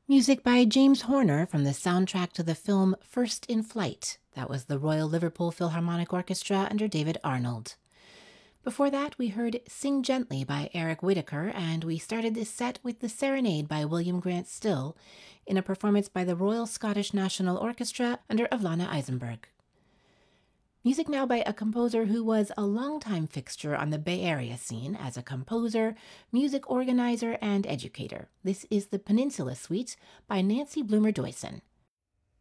Music by James Horner from the soundtrack to the film First in Flight. That was the Royal Liverpool Philharmonic Orchestra under David Arnold. Before that, we heard Sing Gently by Eric Whitacre, and we started this set with The Serenade by William Grant Still in a performance by the Royal Scottish National Orchestra under Ivana Eisenberg. Music now by a composer who was a longtime fixture on the Bay Area scene as a composer, music organizer, and educator. This is the Peninsula Suite by Nancy Bloomer Doyson.